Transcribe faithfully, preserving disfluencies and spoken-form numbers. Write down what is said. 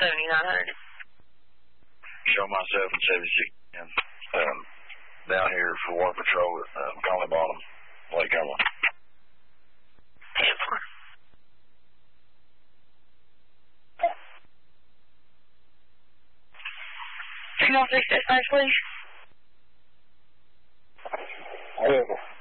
seventy-nine hundred. Show myself in seventy-six ten. Um, down here for water patrol at uh, Conley Bottom, Lake Cumberland. ten four. Two one six dispatch, please. Whatever.